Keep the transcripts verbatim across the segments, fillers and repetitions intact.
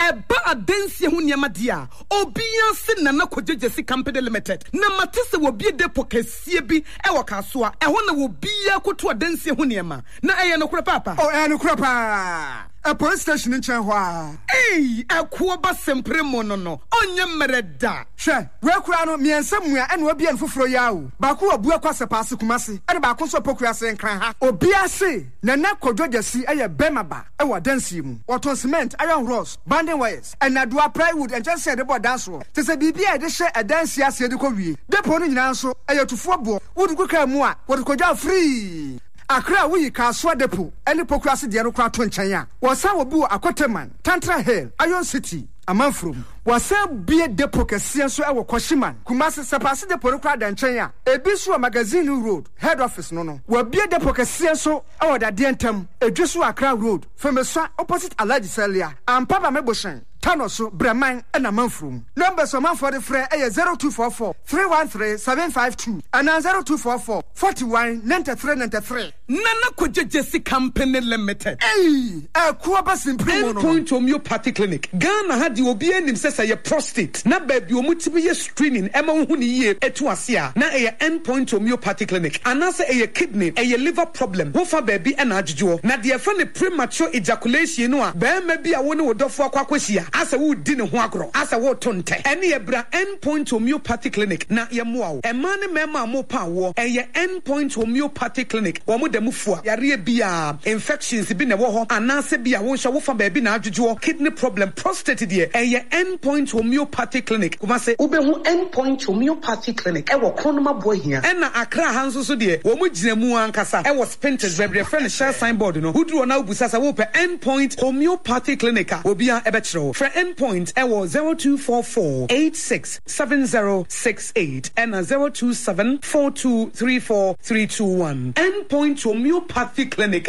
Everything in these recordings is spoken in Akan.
eba adansi hu niema dia obiya se Nana Kwadwo Company Limited na matese wo bie depo kasie bi e wo kasoa e ho na wo biya koto adansi hu niema na eye no kura papa oh e no kura pa a police station in Chenhua. Hey, a kuoba sempre monono. Onya mereda. She, we kura no me ensam and we be en foforo yawo. Ba ko abu akwase paase kumase. E ba ko so pokura se nkran ha. Obi ase, Nana Kwadwo eye bema ba. E wa dance mu. Waton cement, iron rods, banding wires. And na do plywood and just say the board dance ro. Te se bibia e de she e dance ase de ko wie. Depo no nyina so e yetufo bo. Wodu ko ka mu a, wodu Kwadwo free. Akra we Kaswa depo any pokrasi de no kwa to nchen a wosan obi wo Akoteman Tantra Hill Iron City Amanfrom wosan bie depo kese so e wo Koshiman Kumasi sepase depo no kwa da nchen a ebi so magazine road head office no no wo bie depo kese so e wo da de ntam edweso Akra road Femeso opposite Alaji Celia Ampaba Meboshen Tanoso Breman and Amanfrom numbers of man for the free eh zero two four four three one three seven five two and zero two four four forty-one ninety-three ninety-three Nana Kwadwo Company Limited. Hey, a kuaba simple Endpoint Homeopathy Clinic. Ghana had the obi enim say ye prostate. Na baby omuti ye screening ema hu ni ye etu asia. Na e Endpoint Homeopathy Clinic. Anase e kidney, e liver problem. Wo fa baby e na adjujo. Na de fa ne premature ejaculation no a be ma bi a wo ne wodofo akwakwahia. Asa wo di ne ho agro. Asa wo tonte. Ene ye bra Endpoint Homeopathy Clinic. Na ye moa wo. E ma ne mema mo pa wo. E ye Endpoint Homeopathy Clinic. Wo mo mufua yare bia infections bi na wo ho anase bia wo hwa wo fa ba bi na adwodwo kidney problem prostate de eye Endpoint Homeopathy Clinic kuma se ubehu Endpoint Homeopathy Clinic e wo kronoma bo hia e na Akra hanso so de wo mu gina mu ankasa e wo spintex bebre friend share signboard no huduro na ubusasa wo pe Endpoint Homeopathy Clinic a obia e be kire for Endpoint e wo zero two four four eight six seven zero six eight and zero two seven four two three four three two one Endpoint Homeopathy Clinic.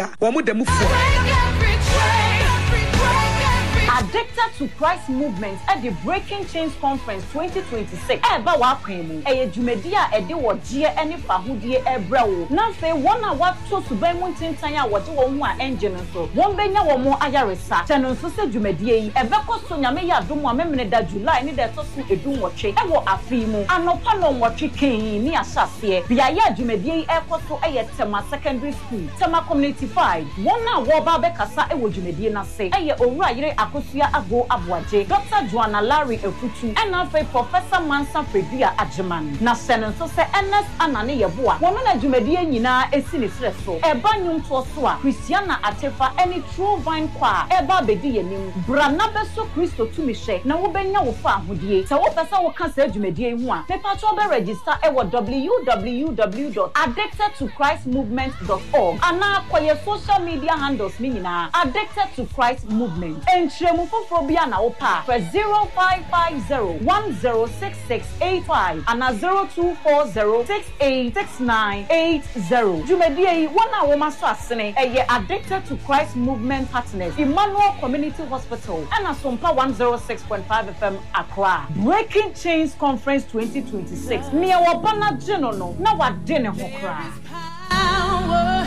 Addicted to Christ Movement at the Breaking Chains Conference twenty twenty-six. Eba wa kwemu. Eye dwumedia ede wo gie ene fahudie ebra wo. Na fe wona wato suban mu tintan a woje wo hu a engine so. Won benya wo mo ayaresa. Teno so se dwumedie yi ebeko so nyame ya dom a memene da July ni da so so edun wotwe. E wo afi mu. Anopa no wotwe kan ni asase. Bia ya dwumedie yi ekoso eye Tema Secondary School. Tema Community five. Wona wo ba be kasa e wo dwumedie na se. Eye owura yire Akosia Ago Abuaje, Doctor Joanna Larry Efutu, and now Professor Mansa Fredia Ajiman. Na senen so se Ernest Anane Yeboa. Woman na dwumadie nyina esini sreso. Eba nyum to so a Christiana Atefa any True Vine Choir. Eba bedi yenim. Brana beso Kristo tumishe. Na wo benya wo fa ahodie. Se wo pesa wo kan se dwumadie hu a. Mepa to be register e wo w w w dot addicted to christ movement dot org. Ana kwaye social media handles mi nyina Addicted to Christ Movement. Entremu fofobia na opa for zero five five zero one zero six six eight five and zero two four zero six eight six nine eight zero. Jumedie wana woma so asene eye Addicted to Christ Movement Partners Emmanuel Community Hospital and Asompa one oh six point five F M Accra. Breaking Chains Conference twenty twenty-six. Nia wabana jeno no na wadene ho kra. Power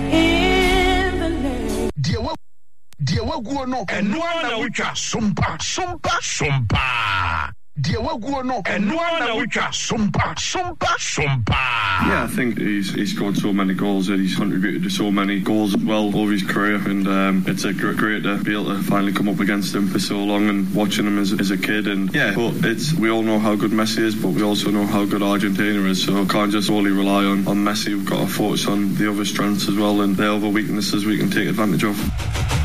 in the name. Dear Dear waguo no enua na wutwa sompa sompa sompa Dear waguo no enua na wutwa sompa sompa sompa. Yeah, I think he's he's scored so many goals and he's contributed to so many goals as well over his career, and um, it's a great, great to be able to finally come up against him for so long and watching him as, as a kid. And yeah, but it's we all know how good Messi is, but we also know how good Argentina is, so can't just only rely on, on Messi. We've got to focus on the other strengths as well and the other weaknesses we can take advantage of.